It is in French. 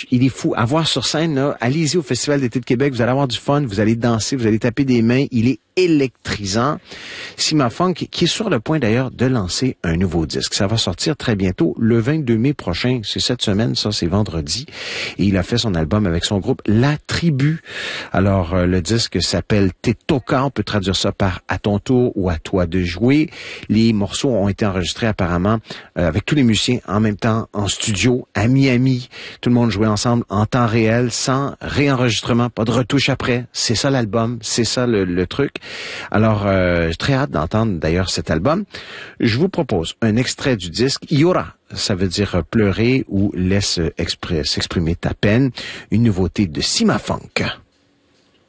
il est fou. À voir sur scène, là, allez-y au Festival d'été de Québec, vous allez avoir du fun, vous allez danser, vous allez taper des mains. Il est électrisant. Sima Funk, qui est sur le point d'ailleurs de lancer un nouveau disque. Ça va sortir très bientôt, le 22 mai prochain. C'est cette semaine, ça, c'est vendredi. Et il a fait son album avec son groupe La Tribu. Alors, le disque s'appelle Te Toca. On peut traduire ça par À ton tour ou À toi de jouer. Les morceaux ont été enregistrés apparemment avec tous les musiciens en même temps en studio à Miami. Tout le monde jouait ensemble en temps réel, sans réenregistrement, pas de retouche après. C'est ça l'album, c'est ça le truc. Alors, j'ai très hâte d'entendre d'ailleurs cet album. Je vous propose un extrait du disque. Yora, ça veut dire pleurer ou laisse s'exprimer ta peine. Une nouveauté de Sima Funk.